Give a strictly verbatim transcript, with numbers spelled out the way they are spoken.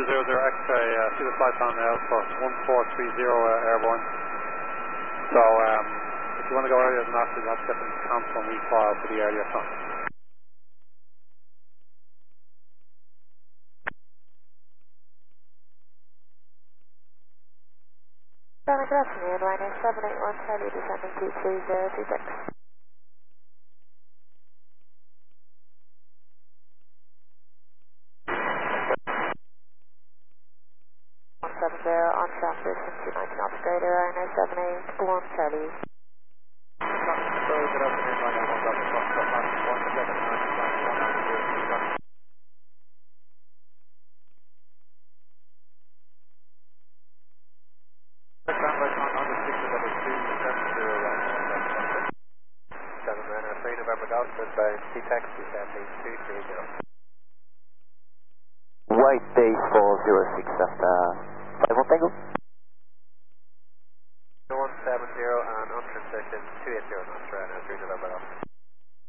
two zero zero X-ray, uh, see the flight plan now for one four three zero uh, airborne. So um, if you want to go earlier than that, you'll have to get them to cancel and refile for the earlier time. Good afternoon, Ryanair seven eight one, Charlie descending to three zero three six. one seven zero, on track distance two nineteen knots greater, Ryanair seven eight one, Charlie. So good afternoon, Ryanair one seven one, one seven nine, one nine zero two one. Standby time on the six level two seven zero Ryanair seven Ryanair three November Delta, bound C taxi descending two three zero. White base four zero six after five one Tango. one seven zero and on transition two eight zero knots, Ryanair three November Delta.